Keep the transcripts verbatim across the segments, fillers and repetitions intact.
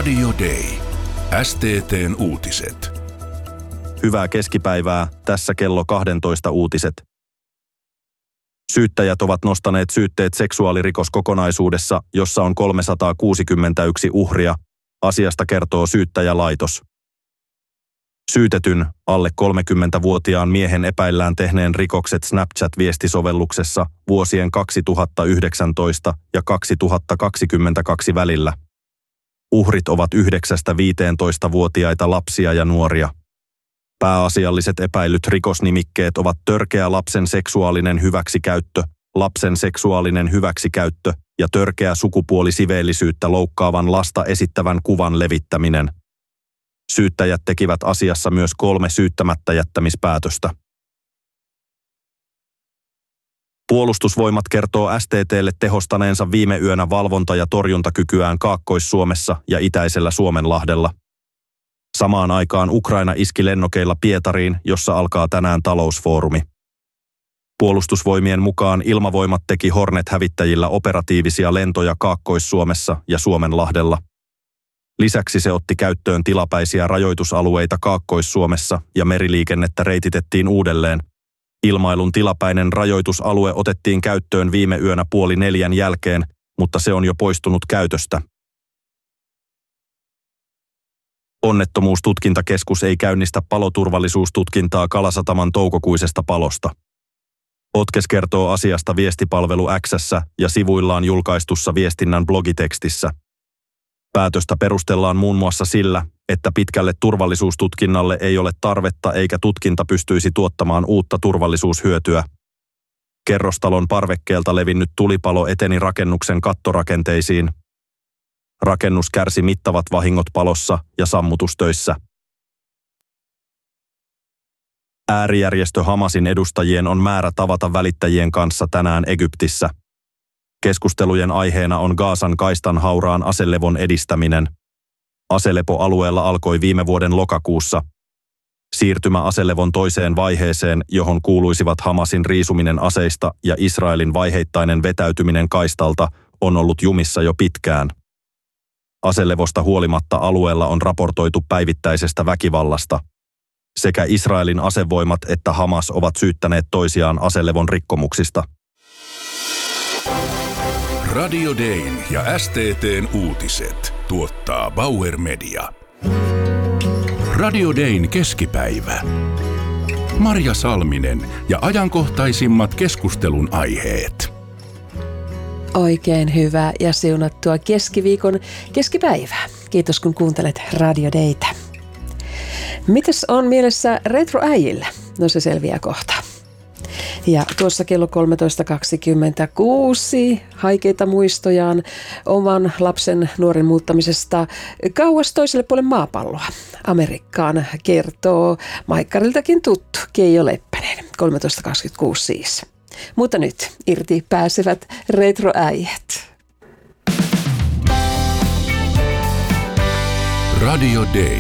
Radio Day. S T T:n uutiset. Hyvää keskipäivää, tässä kello kaksitoista uutiset. Syyttäjät ovat nostaneet syytteet seksuaalirikoskokonaisuudessa, jossa on kolmesataakuusikymmentäyksi uhria. Asiasta kertoo syyttäjälaitos. Syytetyn, alle kolmekymmentävuotiaan miehen epäillään tehneen rikokset Snapchat-viestisovelluksessa vuosien kaksituhattayhdeksäntoista ja kaksituhattakaksikymmentäkaksi välillä. Uhrit ovat yhdeksästä viiteentoista-vuotiaita lapsia ja nuoria. Pääasialliset epäillyt rikosnimikkeet ovat törkeä lapsen seksuaalinen hyväksikäyttö, lapsen seksuaalinen hyväksikäyttö ja törkeä sukupuolisiveellisyyttä loukkaavan lasta esittävän kuvan levittäminen. Syyttäjät tekivät asiassa myös kolme syyttämättä jättämispäätöstä. Puolustusvoimat kertoo S T T:lle tehostaneensa viime yönä valvonta- ja torjuntakykyään Kaakkois-Suomessa ja itäisellä Suomenlahdella. Samaan aikaan Ukraina iski lennokeilla Pietariin, jossa alkaa tänään talousfoorumi. Puolustusvoimien mukaan Ilmavoimat teki Hornet-hävittäjillä operatiivisia lentoja Kaakkois-Suomessa ja Suomenlahdella. Lisäksi se otti käyttöön tilapäisiä rajoitusalueita Kaakkois-Suomessa ja meriliikennettä reititettiin uudelleen. Ilmailun tilapäinen rajoitusalue otettiin käyttöön viime yönä puoli neljän jälkeen, mutta se on jo poistunut käytöstä. Onnettomuustutkintakeskus ei käynnistä paloturvallisuustutkintaa Kalasataman toukokuisesta palosta. Otkes kertoo asiasta viestipalvelu X:ssä ja sivuillaan julkaistussa viestinnän blogitekstissä. Päätöstä perustellaan muun muassa sillä, että pitkälle turvallisuustutkinnalle ei ole tarvetta eikä tutkinta pystyisi tuottamaan uutta turvallisuushyötyä. Kerrostalon parvekkeelta levinnyt tulipalo eteni rakennuksen kattorakenteisiin. Rakennus kärsi mittavat vahingot palossa ja sammutustöissä. Äärijärjestö Hamasin edustajien on määrä tavata välittäjien kanssa tänään Egyptissä. Keskustelujen aiheena on Gazan kaistan hauraan aselevon edistäminen. Aselepo-alueella alkoi viime vuoden lokakuussa. Siirtymä aselevon toiseen vaiheeseen, johon kuuluisivat Hamasin riisuminen aseista ja Israelin vaiheittainen vetäytyminen kaistalta, on ollut jumissa jo pitkään. Aselevosta huolimatta alueella on raportoitu päivittäisestä väkivallasta. Sekä Israelin asevoimat että Hamas ovat syyttäneet toisiaan aselevon rikkomuksista. Radio Dayn ja S T T:n uutiset tuottaa Bauer Media. Radio Dayn keskipäivä. Marja Salminen ja ajankohtaisimmat keskustelun aiheet. Oikein hyvää ja siunattua keskiviikon keskipäivää. Kiitos kun kuuntelet Radio Daytä. Mitäs on mielessä retroäijillä? No se selviää kohta. Ja tuossa kello kolmetoista kaksikymmentäkuusi haikeita muistojaan oman lapsen nuoren muuttamisesta kauas toiselle puolelle maapalloa. Amerikkaan kertoo Maikkariltakin tuttu Keijo Leppänen, kolmetoista kaksikymmentäkuusi siis. Mutta nyt irti pääsevät retroäijät. Radio Day.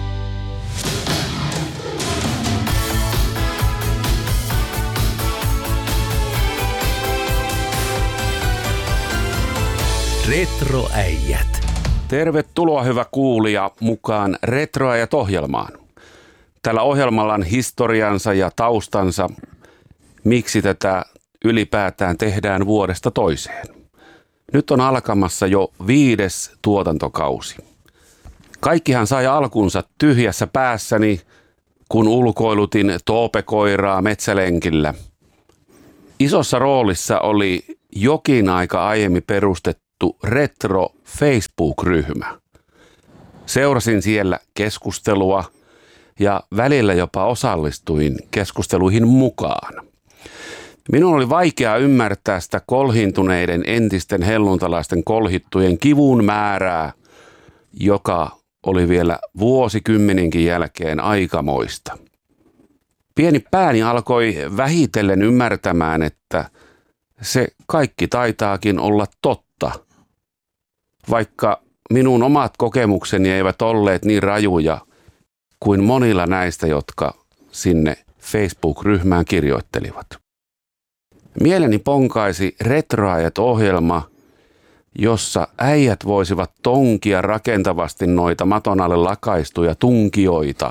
Retroäijät. Tervetuloa hyvä kuulija mukaan Retroäijät-ohjelmaan. Tällä ohjelmalla on historiansa ja taustansa, miksi tätä ylipäätään tehdään vuodesta toiseen. Nyt on alkamassa jo viides tuotantokausi. Kaikkihan sai alkunsa tyhjässä päässäni, kun ulkoilutin toopekoiraa metsälenkillä. Isossa roolissa oli jokin aika aiemmin perustettu Retro Facebook-ryhmä. Seurasin siellä keskustelua ja välillä jopa osallistuin keskusteluihin mukaan. Minun oli vaikea ymmärtää sitä kolhintuneiden entisten helluntalaisten kolhittujen kivun määrää, joka oli vielä vuosikymmeninkin jälkeen aikamoista. Pieni pääni alkoi vähitellen ymmärtämään, että se kaikki taitaakin olla totta. Vaikka minun omat kokemukseni eivät olleet niin rajuja kuin monilla näistä, jotka sinne Facebook-ryhmään kirjoittelivat. Mieleni ponkaisi Retroäijät-ohjelma, jossa äijät voisivat tonkia rakentavasti noita maton alle lakaistuja tunkioita.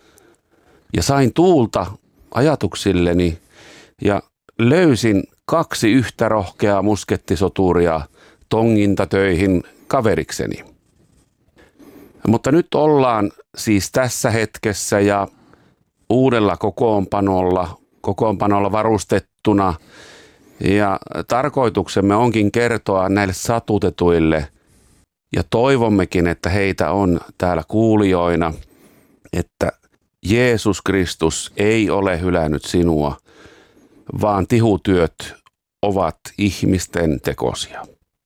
Ja sain tuulta ajatuksilleni ja löysin kaksi yhtä rohkeaa muskettisoturia tongintatöihin kaverikseni. Mutta nyt ollaan siis tässä hetkessä ja uudella kokoonpanolla, kokoonpanolla varustettuna. Ja tarkoituksemme onkin kertoa näille satutetuille ja toivommekin, että heitä on täällä kuulijoina, että Jeesus Kristus ei ole hylännyt sinua, vaan tihutyöt ovat ihmisten tekosia.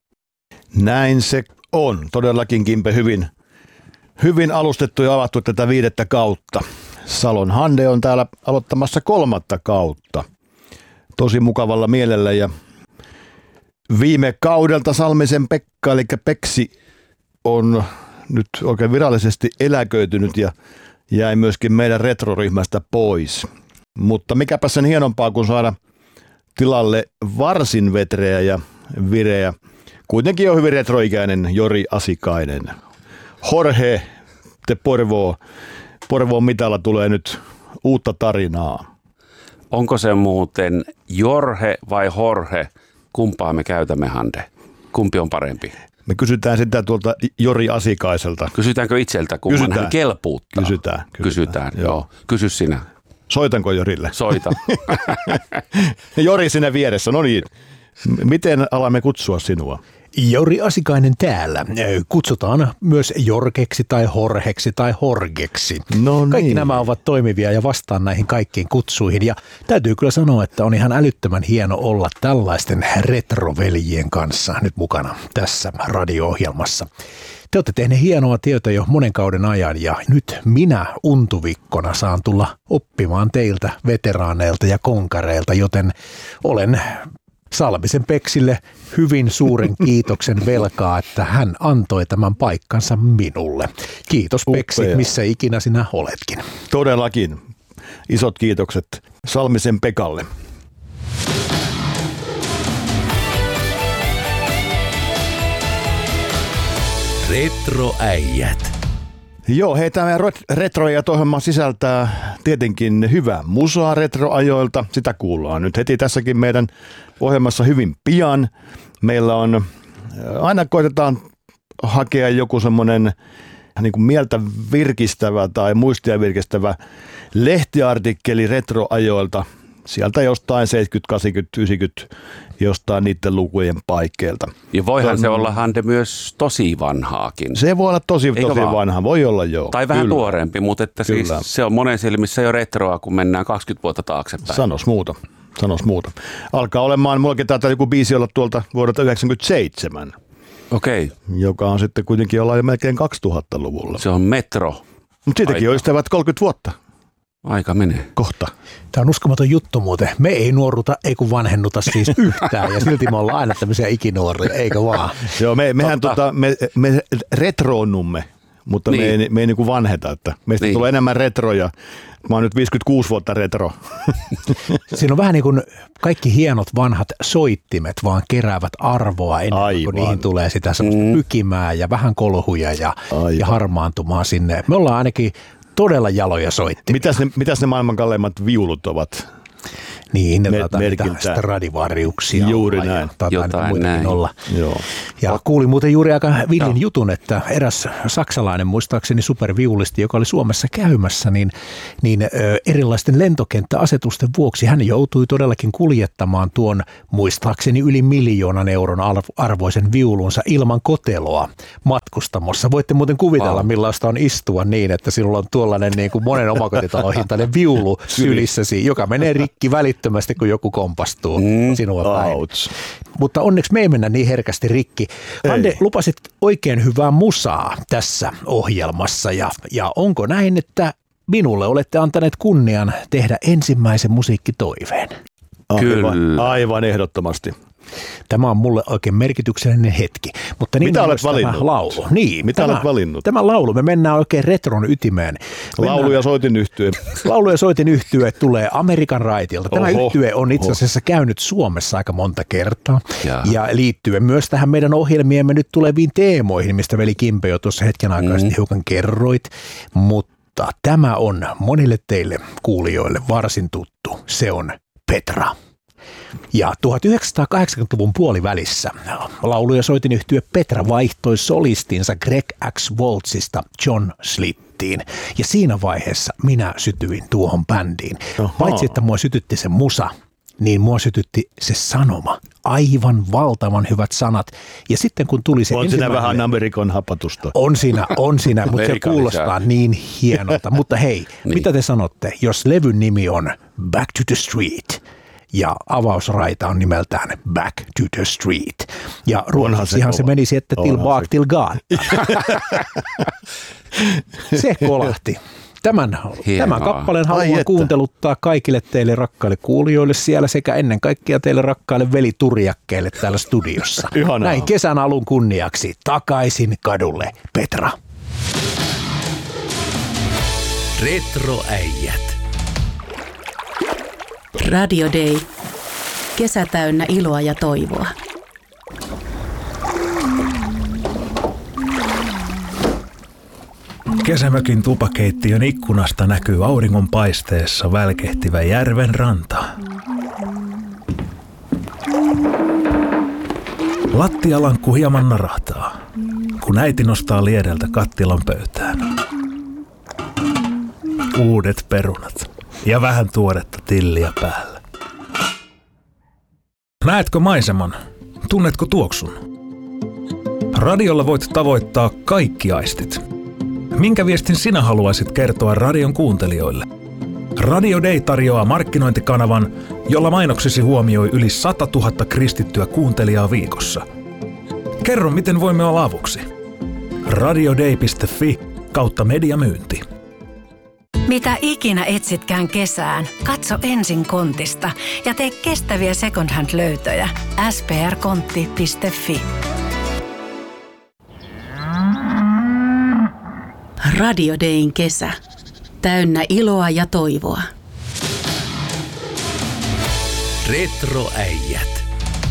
Näin se on. Todellakin, Kimpe, hyvin, hyvin alustettu ja avattu tätä viidettä kautta. Salon Hande on täällä aloittamassa kolmatta kautta. Tosi mukavalla mielellä ja viime kaudelta Salmisen Pekka, eli Peksi, on nyt oikein virallisesti eläköitynyt ja jäi myöskin meidän retroryhmästä pois. Mutta mikäpä sen hienompaa kuin saada tilalle varsin vetreä ja vireä, kuitenkin on hyvin retroikäinen Jori Asikainen. Jorge de Porvoo. Porvoon mitalla tulee nyt uutta tarinaa. Onko se muuten Jorge vai Jorge? Kumpaa me käytämme, Hande? Kumpi on parempi? Me kysytään sitä tuolta Jori Asikaiselta. Kysytäänkö itseltä, kumman kysytään. hän kelpuuttaa? Kysytään. Kysytään, Kysytään. joo. Kysy sinä. Soitanko Jorille? Soita. Jori sinä vieressä, no niin. Miten alamme kutsua sinua? Jori Asikainen täällä. Kutsutaan myös Jorkeksi tai Horheksi tai Horgeksi. No niin. Kaikki nämä ovat toimivia ja vastaan näihin kaikkiin kutsuihin. Ja täytyy kyllä sanoa, että on ihan älyttömän hieno olla tällaisten retroveljien kanssa nyt mukana tässä radio-ohjelmassa. Te olette tehneet hienoa työtä jo monen kauden ajan ja nyt minä untuvikkona saan tulla oppimaan teiltä veteraaneilta ja konkareilta, joten olen Salmisen Peksille hyvin suuren kiitoksen velkaa, että hän antoi tämän paikkansa minulle. Kiitos Peksi, Upea. missä ikinä sinä oletkin. Todellakin. Isot kiitokset Salmisen Pekalle. Retroäijät. Joo, hei, tämä retroäijät ohjelma sisältää tietenkin hyvää musaa retroajoilta. Sitä kuullaan nyt heti tässäkin meidän ohjelmassa hyvin pian. Meillä on, aina koitetaan hakea joku semmoinen niin kuin mieltä virkistävä tai muistia virkistävä lehtiartikkeli retroajoilta. Sieltä jostain seitsemänkymmentä, kahdeksankymmentä, yhdeksänkymmentä, jostain niiden lukujen paikkeilta. Ja voihan Ton, se olla, Hande, myös tosi vanhaakin. Se voi olla tosi, Eikö tosi vaan? vanha, voi olla joo. Tai vähän Kyllä. tuoreempi, mutta että siis se on monen silmissä jo retroa, kun mennään kaksikymmentä vuotta taaksepäin. Sanos muuta, sanos muuta. Alkaa olemaan, mullakin taitaa joku biisi olla tuolta vuodelta yhdeksänkymmentäseitsemän, Okei, joka on sitten kuitenkin ollaan jo melkein kaksituhattaluvulla. se on metro. Mutta siitäkin aika. olisi tävät kolmekymmentä vuotta Aika menee. kohta. Tämä on uskomaton juttu muuten. Me ei nuoruta, ei kun vanhennuta siis yhtään ja silti me ollaan aina tämmöisiä ikinuoria, eikö vaan? Joo, me, mehän tota, me, me retroonnumme, mutta niin. me ei, me ei niinku vanheta. Että meistä Niin. tulee enemmän retroja. Mä oon nyt viisikymmentäkuusi vuotta retro. Siinä on vähän niin kuin kaikki hienot vanhat soittimet vaan keräävät arvoa ennen Aivan. kuin niihin tulee sitä semmoista Mm. pykimää ja vähän kolhuja ja, Aivan. ja harmaantumaa sinne. Me ollaan ainakin todella jaloja soittimia. Mitäs ne, mitäs ne maailman kalleimmat viulut ovat? Niin, ne Mer- taitaa merkiltään. niitä Stradivariuksia Juuri olla ja näin. taitaa Jotain niitä muitakin näin. olla. Joo. Ja kuulin muuten juuri aika villin Joo. jutun, että eräs saksalainen, muistaakseni superviulisti, joka oli Suomessa käymässä, niin, niin ö, erilaisten lentokenttäasetusten vuoksi hän joutui todellakin kuljettamaan tuon muistaakseni yli miljoonan euron arvoisen viulunsa ilman koteloa matkustamossa. Voitte muuten kuvitella, Wow. millaista on istua niin, että sinulla on tuollainen niin kuin monen omakotitalohintainen viulu sylissäsi, joka menee rikki välittömästi, kun joku kompastuu Mm. sinua päin. Ouch. Mutta onneksi me ei mennä niin herkästi rikki. Hande, Ei. lupasit oikein hyvää musaa tässä ohjelmassa ja, ja onko näin, että minulle olette antaneet kunnian tehdä ensimmäisen musiikkitoiveen? Aivan, Kyllä. aivan ehdottomasti. Tämä on mulle oikein merkityksellinen hetki. Mutta niin Mitä olet valinnut? Tämä laulu. Niin, Mitä tämä, olet valinnut? Tämä laulu, me mennään oikein retron ytimeen. Mennään, Laulu ja soitin yhtye. Laulu ja soitin yhtye tulee Amerikan raitilta. Tämä Oho, yhtye on itse asiassa käynyt Suomessa aika monta kertaa. Jaa. Ja liittyen myös tähän meidän ohjelmiemme nyt tuleviin teemoihin, mistä veli Kimpe jo tuossa hetken aikaa mm. hiukan kerroit. Mutta tämä on monille teille kuulijoille varsin tuttu. Se on Petra. Ja tuhatyhdeksänsataakahdeksankymmentäluvun puolivälissä laulu- ja soitinyhtye Petra vaihtoi solistinsa Greg X. Waltzista John Slittiin. Ja siinä vaiheessa minä sytyin tuohon bändiin. Oho. Paitsi että mua sytytti se musa, niin mua sytytti se sanoma. Aivan valtavan hyvät sanat. Ja sitten kun tuli se On siinä ensimmäinen... vähän Amerikan hapatusta. On siinä, on siinä, mutta se Amerikan kuulostaa lisää. niin hienolta. Mutta hei, Niin. mitä te sanotte, jos levyn nimi on Back to the Street ja avausraita on nimeltään Back to the Street. Ja ruotsiksihan se, se menisi, että till Onhan bak se. till gata. Se kolahti. Tämän, tämän kappaleen Ai haluan että. kuunteluttaa kaikille teille rakkaille kuulijoille siellä sekä ennen kaikkea teille rakkaille veliturjakkeille täällä studiossa. Ihanaa. Näin kesän alun kunniaksi takaisin kadulle, Petra. Retroäijät. Radio Day. Kesä täynnä iloa ja toivoa. Kesämökin tupakeittiön ikkunasta näkyy auringon paisteessa välkehtivä järven ranta. Lattialankku hieman narahtaa, kun äiti nostaa liedeltä kattilan pöytään. Uudet perunat ja vähän tuoretta tilliä päällä. Näetkö maiseman? Tunnetko tuoksun? Radiolla voit tavoittaa kaikki aistit. Minkä viestin sinä haluaisit kertoa radion kuuntelijoille? Radio Day tarjoaa markkinointikanavan, jolla mainoksesi huomioi yli sata tuhatta kristittyä kuuntelijaa viikossa. Kerro, miten voimme olla avuksi. radioday piste fi kautta mediamyynti. Mitä ikinä etsitkään kesään, katso ensin Kontista ja tee kestäviä second hand löytöjä. s p r kontti piste fi. Radio Dayn kesä. Täynnä iloa ja toivoa. Retroäijät.